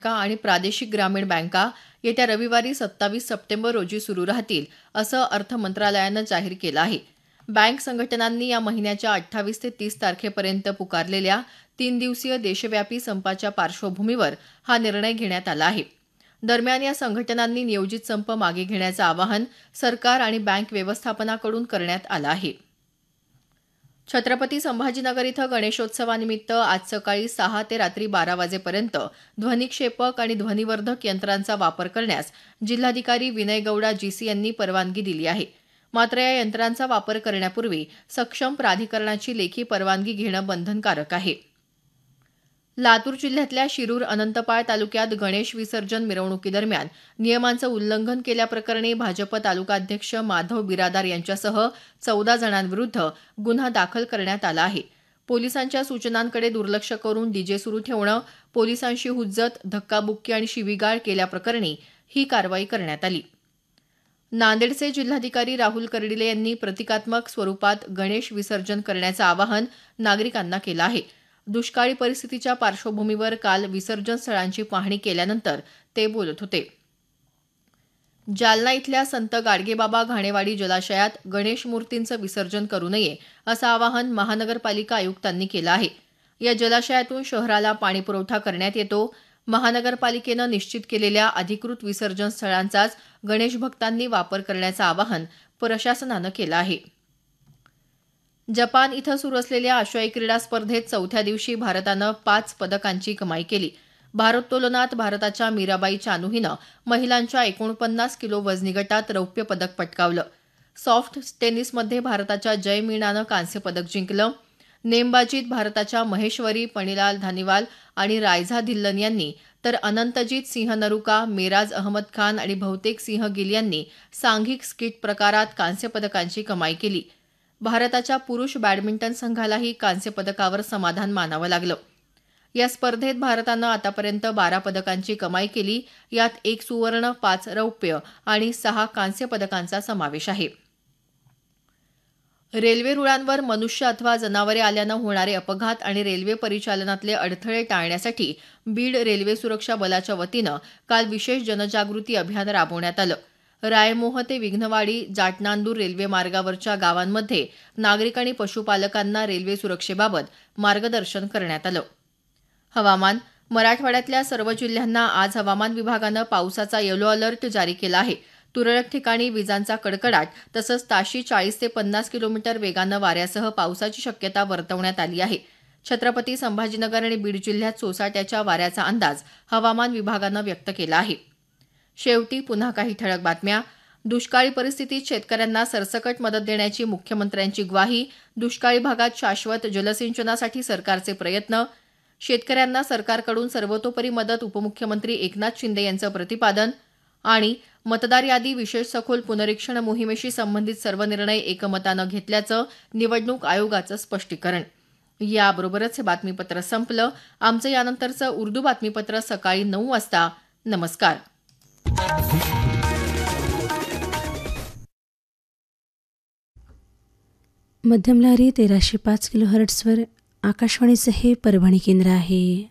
बँका आणि प्रादेशिक ग्रामीण बँका येत्या रविवारी 27 सप्टेंबर रोजी सुरू राहतील, असं अर्थ मंत्रालयानं जाहीर केलं आहे. बँक संघटनांनी या महिन्याच्या 28 ते 30 तारखेपर्यंत पुकारलेल्या 3 दिवसीय देशव्यापी संपाच्या पार्श्वभूमीवर हा निर्णय घेण्यात आला आहे. दरम्यान या संघटनांनी नियोजित संप मागे घेण्याचं आवाहन सरकार आणि बँक व्यवस्थापनाकडून करण्यात आलं आहे. छत्रपती संभाजीनगर इथं गणेशोत्सवानिमित्त आज सकाळी 6 ते रात्री 12 वाजेपर्यंत ध्वनिक्षेपक आणि ध्वनिवर्धक यंत्रांचा वापर करण्यास जिल्हाधिकारी विनय गौडा जीसी यांनी परवानगी दिली आहे. मात्र या यंत्रांचा वापर करण्यापूर्वी सक्षम प्राधिकरणाची लेखी परवानगी घेणं बंधनकारक आहे. लातूर जिल्ह्यातल्या शिरूर अनंतपाळ तालुक्यात गणेश विसर्जन मिरवणुकीदरम्यान नियमांचं उल्लंघन केल्याप्रकरणी भाजप तालुकाध्यक्ष माधव बिरादार यांच्यासह 14 जणांविरुद्ध गुन्हा दाखल करण्यात आला आहे. पोलिसांच्या सूचनांकडे दुर्लक्ष करून डीजे सुरू ठेवणं, पोलिसांशी हुज्जत, धक्काबुक्की आणि शिवीगाळ केल्याप्रकरणी ही कारवाई करण्यात आली. नांदेडचे जिल्हाधिकारी राहुल कर्डिले यांनी प्रतिकात्मक स्वरूपात गणेश विसर्जन करण्याचं आवाहन नागरिकांना केलं आहे. दुष्काळी परिस्थितीच्या पार्श्वभूमीवर काल विसर्जन स्थळांची पाहणी केल्यानंतर ते बोलत होते. जालना इथल्या संत गाडगेबाबा घाणेवाडी जलाशयात गणेश मूर्तींचं विसर्जन करू नये असं आवाहन महानगरपालिका आयुक्तांनी केलं आहे. या जलाशयातून शहराला पाणीपुरवठा करण्यात येतो. महानगरपालिकेनं निश्चित केलेल्या अधिकृत विसर्जन स्थळांचाच गणेश भक्तांनी वापर करण्याचं आवाहन प्रशासनानं केलं आहे. जपान इथं सुरू असलेल्या आशियाई क्रीडा स्पर्धेत चौथ्या दिवशी भारतानं 5 पदकांची कमाई केली. भारोत्तोलनात भारताच्या मीराबाई चानू हिनं महिलांच्या 49 किलो वजनी गटात रौप्य पदक पटकावलं. सॉफ्ट टेनिसमध्ये भारताच्या जय मीनानं कांस्य पदक जिंकलं. नेमबाजीत भारताच्या महेश्वरी पणीलाल धानीवाल आणि रायझा धिल्लन यांनी तर अनंतजीत सिंह नरुका, मेराज अहमद खान आणि बहुतेक सिंह गिल यांनी सांघिक स्कीट प्रकारात कांस्य पदकांची कमाई केली. भारताच्या पुरुष बॅडमिंटन संघालाही कांस्य पदकावर समाधान मानावं लागलं. या स्पर्धेत भारतानं आतापर्यंत 12 पदकांची कमाई केली. यात 1 सुवर्ण, 5 रौप्य आणि 6 कांस्य पदकांचा समावेश आहे. रेल्वे रुळांवर मनुष्य अथवा जनावरे आल्यानं होणारे अपघात आणि रेल्वे परिचालनातले अडथळे टाळण्यासाठी बीड रेल्वे सुरक्षा बलाच्या वतीनं काल विशेष जनजागृती अभियान राबवण्यात आलं. रायमोह ते विघ्नवाडी जाटनांदूर रेल्वे मार्गावरच्या गावांमध्ये नागरिक आणि पशुपालकांना रेल्वे सुरक्षेबाबत मार्गदर्शन करण्यात आलं. हवामान. मराठवाड्यातल्या सर्व जिल्ह्यांना आज हवामान विभागानं पावसाचा येलो अलर्ट जारी केला आहे. तुरळक ठिकाणी विजांचा कडकडाट तसंच ताशी 40 ते 50 किलोमीटर वेगानं वाऱ्यासह पावसाची शक्यता वर्तवण्यात आली आहे. छत्रपती संभाजीनगर आणि बीड जिल्ह्यात सोसाट्याच्या वाऱ्याचा अंदाज हवामान विभागानं व्यक्त केला आहे. शेवटी पुन्हा काही ठळक बातम्या. दुष्काळी परिस्थितीत शेतकऱ्यांना सरसकट मदत देण्याची मुख्यमंत्र्यांची ग्वाही. दुष्काळी भागात शाश्वत जलसिंचनासाठी सरकारचे प्रयत्न. शेतकऱ्यांना सरकारकडून सर्वतोपरी मदत उपमुख्यमंत्री एकनाथ शिंदे यांचं प्रतिपादन. आणि मतदार यादी विशेष सखोल पुनरीक्षण मोहिमेशी संबंधित सर्व निर्णय एकमतानं घेतल्याचं निवडणूक आयोगाचं स्पष्टीकरण. याबरोबरच हे बातमीपत्र संपलं. आमचं यानंतरचं उर्दू बातमीपत्र सकाळी 9 वाजता. नमस्कार. मध्यम लहरी 1305 किलोहर्ट्झवर आकाशवाणीचं हे परभणी केंद्र आहे.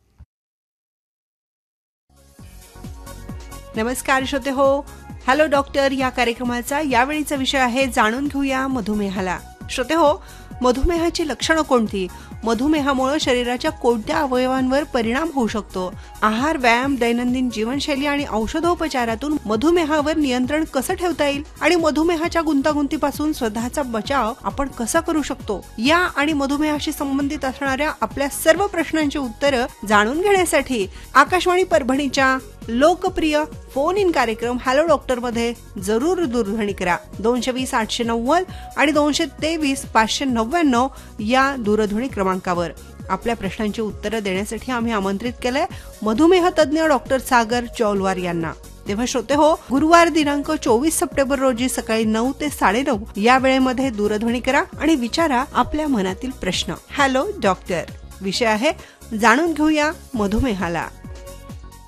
नमस्कार श्रोते हो. हॅलो डॉक्टर या कार्यक्रमाचा यावेळीचा विषय आहे जाणून घेऊया मधुमेहाला. श्रोते हो, मधुमेहाची लक्षणं कोणती? मधुमेहामुळे शरीराच्या कोणत्या अवयवांवर परिणाम होऊ शकतो? आहार, व्यायाम, दैनंदिन जीवनशैली आणि औषधोपचारातून मधुमेहावर नियंत्रण कसं ठेवता येईल आणि मधुमेहाच्या गुंतागुंतीपासून स्वतःचा बचाव आपण कसा करू शकतो? या आणि मधुमेहाशी संबंधित असणाऱ्या आपल्या सर्व प्रश्नांची उत्तरं जाणून घेण्यासाठी आकाशवाणी परभणीच्या लोकप्रिय फोन इन कार्यक्रम हॅलो डॉक्टर मध्ये जरूर दूरध्वनी करा. 220 890 आणि 223 599 या दूरध्वनी क्रमांकावर आपल्या प्रश्नांची उत्तरं देण्यासाठी आम्ही आमंत्रित केलंय मधुमेह तज्ज्ञ डॉक्टर सागर चौलवार यांना. तेव्हा श्रोते हो, गुरुवार दिनांक 24 सप्टेंबर रोजी सकाळी 9 ते 9:30 या वेळेमध्ये दूरध्वनी करा आणि विचारा आपल्या मनातील प्रश्न. हॅलो डॉक्टर विषय आहे जाणून घेऊया मधुमेहाला.